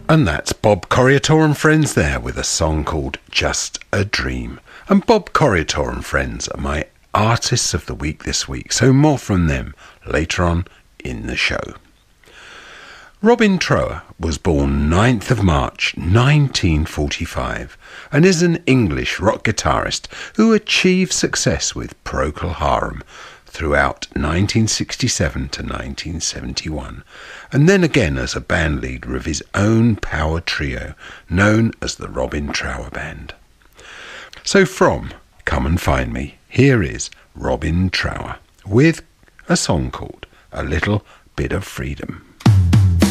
And that's Bob Corriator and Friends there with a song called Just a Dream. And Bob Corriator and Friends are my artists of the week this week, so more from them later on in the show. Robin Trower was born 9th of March 1945 and is an English rock guitarist who achieved success with Procol Harum throughout 1967 to 1971, and then again as a band leader of his own power trio known as the Robin Trower Band. So from Come and Find Me, here is Robin Trower with a song called A Little Bit of Freedom.